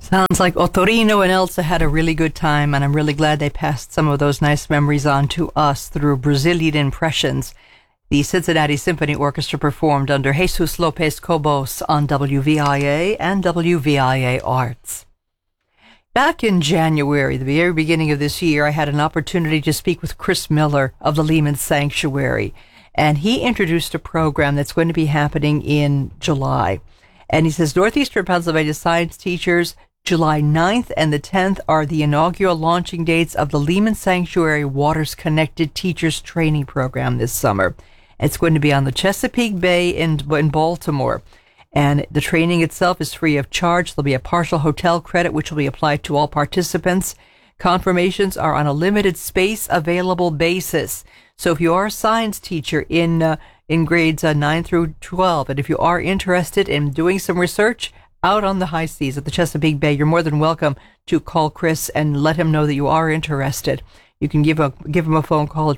Sounds like Ottorino and Elsa had a really good time, and I'm really glad they passed some of those nice memories on to us through Brazilian Impressions. The Cincinnati Symphony Orchestra performed under Jesus Lopez Cobos on WVIA and WVIA Arts. Back in January, the very beginning of this year, I had an opportunity to speak with Chris Miller of the Lehman Sanctuary, and he introduced a program that's going to be happening in July. And he says, Northeastern Pennsylvania science teachers, July 9th and the 10th are the inaugural launching dates of the Lehman Sanctuary Waters Connected Teachers Training Program this summer. It's going to be on the Chesapeake Bay in Baltimore. And the training itself is free of charge. There'll be a partial hotel credit, which will be applied to all participants. Confirmations are on a limited space available basis. So if you are a science teacher in grades 9 through 12, and if you are interested in doing some research out on the high seas at the Chesapeake Bay, you're more than welcome to call Chris and let him know that you are interested. You can give him a phone call at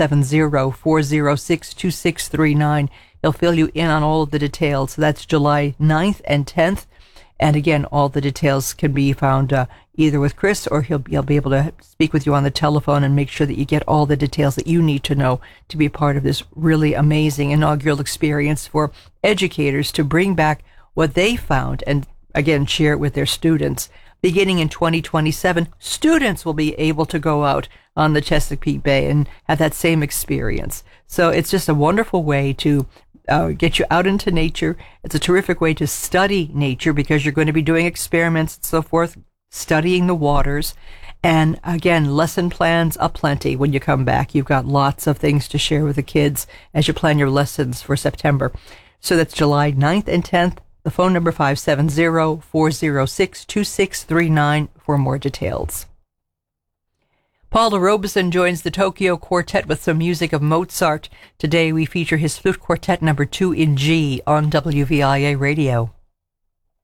570-406-2639. He'll fill you in on all of the details. So that's July 9th and 10th. And again, all the details can be found either with Chris, or he'll be able to speak with you on the telephone and make sure that you get all the details that you need to know to be part of this really amazing inaugural experience for educators to bring back what they found and, again, share it with their students. Beginning in 2027, students will be able to go out on the Chesapeake Bay and have that same experience. So it's just a wonderful way to get you out into nature. It's a terrific way to study nature because you're going to be doing experiments and so forth, studying the waters. And again, lesson plans aplenty when you come back. You've got lots of things to share with the kids as you plan your lessons for September. So that's July 9th and 10th. The phone number 570-406-2639 for more details. Paula Robeson joins the Tokyo Quartet with some music of Mozart. Today we feature his flute quartet number 2 in G on WVIA Radio.